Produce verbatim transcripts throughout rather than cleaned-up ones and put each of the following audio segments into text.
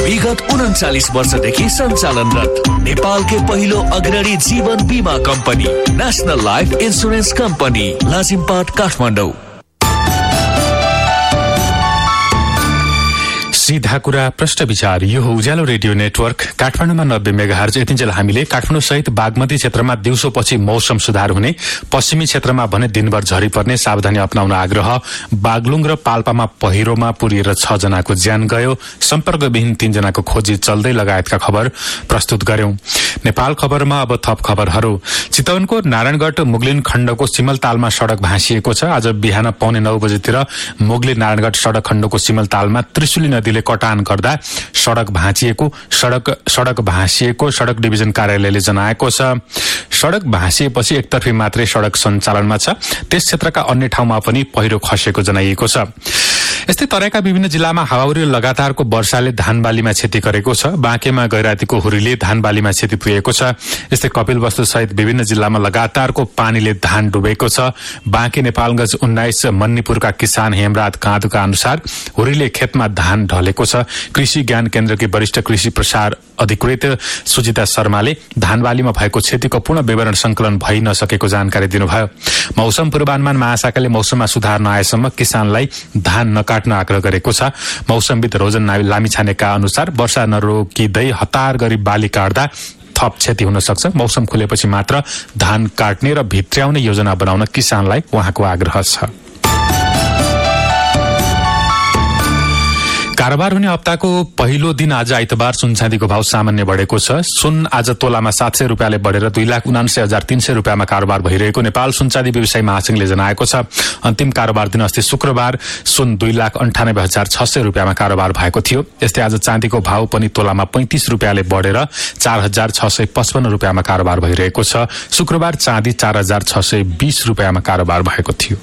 विगत उन्चालीस वर्षदेखि सञ्चालनरत नेपालकै पहिलो अग्रणी जीवन बीमा company national life insurance company Lazimpat Kathmandu. सीधा कुरा प्रश्न विचार, यो हो उज्यालो रेडियो नेटवर्क काठमाडौँमा नब्बे मेगाहर्ज। यतिन्जेल हामीले काठमाडौँ सहित बागमती क्षेत्रमा दिउँसोपछि मौसम सुधार हुने, पश्चिमी क्षेत्रमा भने दिनभर झरी पर्ने, सावधानी अपनाउन आग्रह, बागलुङ र पाल्पामा पहिरोमा पुरिएर छ जनाको ज्यान गयो, सम्पर्कविहीन तीनजनाको खोजी चल्दै लगायतका खबर प्रस्तुत गर्यौं। नेपाल खबरमा अब थप खबरहरू। चितवनको नारायणगढ मुगलिन खण्डको सिमलतालमा सड़क भाँसिएको छ। आज बिहान पौने नौ बजेतिर मुगलिन नारायणगढ सड़क खण्डको सिमलतालमा त्रिशुली नदीले कटान गर्दा सड़क भाँचिएको सड़क सड़क भाँसिएको सड़क डिभिजन कार्यालयले जनाएको छ। सड़क भाँसिएपछि एकतर्फी मात्रै सड़क सञ्चालनमा छ। त्यस क्षेत्रका अन्य ठाउँमा पनि पहिरो खसेको जनाइएको छ। यस्तै तराईका विभिन्न जिल्लामा हावाहुरी लगातारको वर्षाले धानबालीमा क्षति गरेको छ। बाँकेमा गैरातीको हुरीले धानबालीमा क्षति पुगेको छ। यस्तै कपिलवस्तु सहित विभिन्न जिल्लामा लगातारको पानीले धान डुबेको छ। बाँके नेपालगञ्ज उन्नाइस मन्नीपुरका किसान हेमराज काँदुका अनुसार हुरीले खेतमा धान ढलेको छ। कृषि ज्ञान केन्द्रकी वरिष्ठ कृषि प्रसार अधिकृत सुजिता शर्माले धानबालीमा भएको क्षतिको पूर्ण विवरण संकलन भइ नसकेको जानकारी दिनुभयो। मौसम पूर्वानुमान महाशाखाले मौसममा सुधार नआएसम्म किसानलाई धान नकाट्न आग्रह गरेको छ। मौसमविद रोजन लामिछानेका अनुसार वर्षा नरोकिँदै हतार गरी बाली काट्दा थप क्षति हुन सक्छ। मौसम खुलेपछि मात्र धान काट्ने र भित्र्याउने योजना बनाउन किसानलाई उहाँको आग्रह छ। कारोबार हुने हप्ताको पहिलो दिन आज आइतबार सुनचाँदीको भाव सामान्य बढेको छ। सुन आज तोलामा सात सय रुपियाँले बढेर दुई लाख उनान्सय हजार तीन सय रुपियाँमा कारोबार भइरहेको नेपाल सुनचाँदी व्यवसायी महासंघले जनाएको छ। अन्तिम कारोबार दिन अस्ति शुक्रबार सुन दुई लाख अन्ठानब्बे हजार छ सय रुपियाँमा कारोबार भएको थियो। यस्तै आज चाँदीको भाव पनि तोलामा पैंतिस रुपियाँले बढेर चार हजार छ सय पचपन्न रुपियाँमा कारोबार भइरहेको छ। शुक्रबार चाँदी चार हजार छ सय बीस रुपियाँमा कारोबार भएको थियो।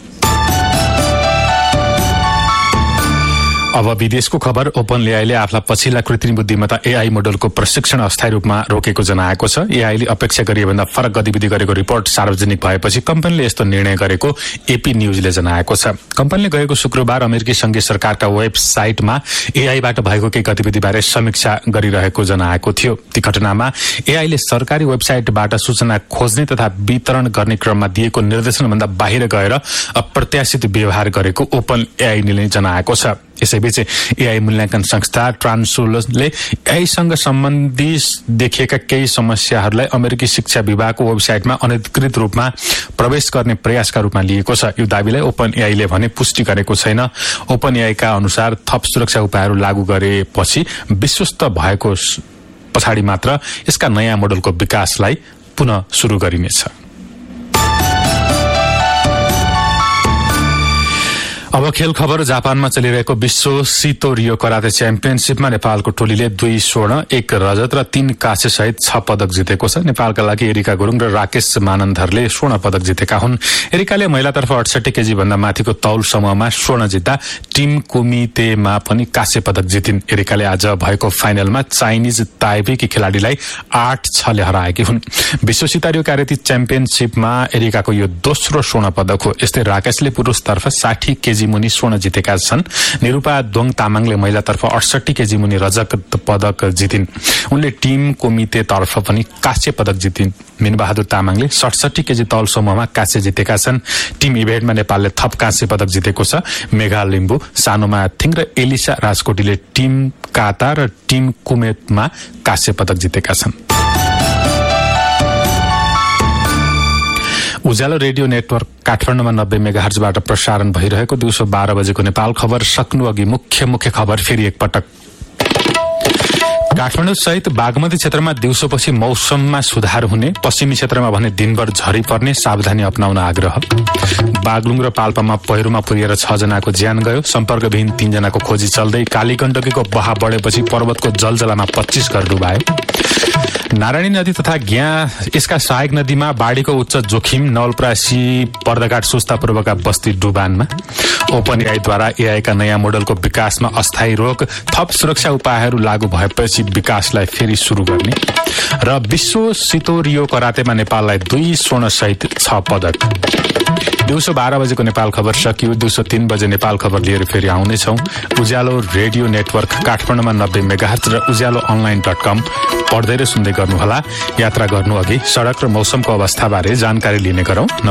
अब विदेशको खबर। ओपन एआईले आफूलाई पछिल्ला कृत्रिम बुद्धिमत्ता एआई मोडलको प्रशिक्षण अस्थायी रूपमा रोकेको जनाएको छ। एआईले अपेक्षा गरिएभन्दा फरक गतिविधि गरेको रिपोर्ट सार्वजनिक भएपछि कम्पनीले यस्तो निर्णय गरेको एपी न्यूजले जनाएको छ। कम्पनीले गएको शुक्रबार अमेरिकी संघीय सरकारका वेबसाइटमा एआईबाट भएको केही गतिविधिबारे समीक्षा गरिरहेको जनाएको थियो। ती घटनामा एआईले सरकारी वेबसाइटबाट सूचना खोज्ने तथा वितरण गर्ने क्रममा दिएको निर्देशनभन्दा बाहिर गएर अप्रत्याशित व्यवहार गरेको ओपन एआईले जनाएको छ। यसैबीच एआई मूल्याङ्कन संस्था ट्रान्सोलले एआईसँग सम्बन्धित देखिएका केही समस्याहरूलाई अमेरिकी शिक्षा विभागको वेबसाइटमा अनधिकृत रूपमा प्रवेश गर्ने प्रयासका रूपमा लिएको छ। यो दावीलाई ओपन एआईले भने पुष्टि गरेको छैन। ओपन एआईका अनुसार थप सुरक्षा उपायहरू लागू गरेपछि विश्वस्त भएको पछाडि मात्र यसका नयाँ मोडलको विकासलाई पुनः सुरु गरिनेछ। अब खेल खबर। जापानमा चलिरहेको विश्व सितो रियो कराते च्याम्पियनशिपमा नेपालको टोलीले दुई स्वर्ण, एक रजत र तीन काँस्य सहित छ पदक जितेको छ। नेपालका लागि एरिका गुरुङ र राकेश मानन्धरले स्वर्ण पदक जितेका हुन्। एरिकाले महिलातर्फ अडसठी केजी भन्दा माथिको तौल समूहमा स्वर्ण जित्दा टीम कुमितेमा पनि काँस्य पदक जितिन्। एरिकाले आज भएको फाइनलमा चाइनिज ताइपेकी खेलाडीलाई आठ छले हराएकी हुन्। विश्व सिता रियो कराते च्याम्पियनशिपमा एरिकाको यो दोस्रो स्वर्ण पदक हो। यस्तै राकेशले पुरुषतर्फ साठी केजी मुनि स्वर्ण जितेका छन्। निरूपा दोङ तामाङले महिलातर्फ अडसठी केजी मुनि रजत पदक जितिन्। उनले टीम कोमितेतर्फ पनि काँस्य पदक जितिन्। मीनबहादुर तामाङले सडसठी केजी तौल समूहमा काँस्य जितेका छन्। टीम इभेन्टमा नेपालले थप काँस्य पदक जितेको छ। मेघा लिम्बू, सानोमा थिङ र एलिसा राजकोटीले टीम काता र टीम कुमेतमा काँस्य पदक जितेका छन्। उज्यालो रेडियो नेटवर्क काठमाडौँमा नब्बे मेगाहर्जबाट प्रसारण भइरहेको दिउँसो बाह्र बजेको नेपाल खबर सक्नु अघि मुख्य मुख्य खबर फेरि एकपटक। काठमाडौँ सहित बागमती क्षेत्रमा दिउँसोपछि मौसममा सुधार हुने, पश्चिमी क्षेत्रमा भने दिनभर झरी पर्ने, सावधानी अपनाउन आग्रह। बागलुङ र पाल्पामा पहिरोमा पुरिएर छ जनाको ज्यान गयो, सम्पर्कविहीन तीनजनाको खोजी चल्दै। कालीगण्डकीको बहाव बढेपछि पर्वतको जलजलामा पच्चीस घर डुबाए। नारायणी नदी तथा ग्या यसका सहायक नदीमा बाढीको उच्च जोखिम, नवलपरासी पर्दाघाट सुस्तापूर्वका बस्ती डुबानमा। ओपन एआईद्वारा एआईका नयाँ मोडलको विकासमा अस्थायी रोक, थप सुरक्षा उपायहरू लागू भएपछि विकासलाई फेरि सुरु गर्ने। र विश्व सितो रियो करातेमा नेपाललाई दुई स्वर्ण सहित छ पदक। दिउँसो बाह्र बजेको नेपाल खबर सकियो। दिउँसो तीन बजे नेपाल खबर लिएर फेरि आउनेछौँ। उज्यालो रेडियो नेटवर्क काठमाडौँमा नब्बे मेगाहर्ज र उज्यालो अनलाइन डट कम पढ्दै र सुन्दै गर्नुहोला। यात्रा गर्नु अघि सड़क र मौसमको अवस्थाबारे जानकारी लिने गरौं।